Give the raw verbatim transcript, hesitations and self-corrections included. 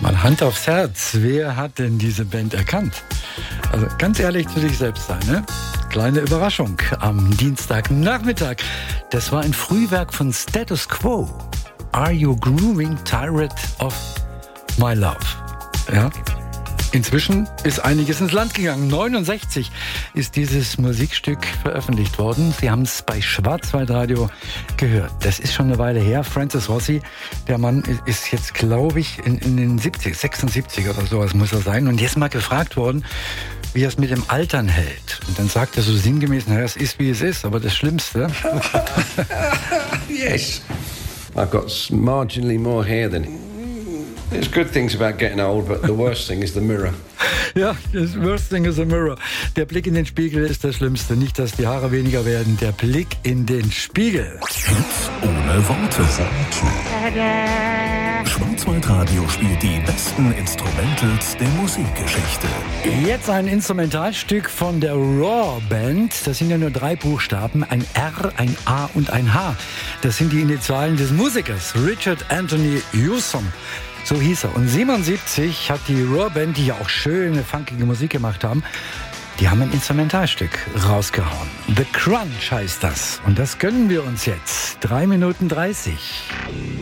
Mal Hand aufs Herz, wer hat denn diese Band erkannt? Also ganz ehrlich zu sich selbst sein, ne? Kleine Überraschung am Dienstagnachmittag. Das war ein Frühwerk von Status Quo. Are You Grooving Tired of My Love? Ja. Inzwischen ist einiges ins Land gegangen. neunundsechzig ist dieses Musikstück veröffentlicht worden. Sie haben es bei Schwarzwaldradio gehört. Das ist schon eine Weile her. Francis Rossi, der Mann ist jetzt, glaube ich, in, in den siebzig, sechsundsiebzig oder sowas muss er sein. Und jetzt mal gefragt worden, wie er es mit dem Altern hält. Und dann sagt er so sinngemäß, naja, es ist, wie es ist, aber das Schlimmste... Yes. I've got marginally more hair than him. There's good things about getting old, but the worst thing is the mirror. Ja, das worst thing is a mirror. Der Blick in den Spiegel ist das Schlimmste. Nicht, dass die Haare weniger werden, der Blick in den Spiegel. Hits ohne Worte. Schwarzwaldradio spielt die besten Instrumentals der Musikgeschichte. Jetzt ein Instrumentalstück von der Raw Band. Das sind ja nur drei Buchstaben, ein R, ein A und ein H. Das sind die Initialen des Musikers Richard Anthony Hewson. So hieß er. Und siebenundsiebzig hat die Raw Band, die ja auch schöne, funkige Musik gemacht haben, die haben ein Instrumentalstück rausgehauen. The Crunch heißt das. Und das gönnen wir uns jetzt. drei Minuten dreißig.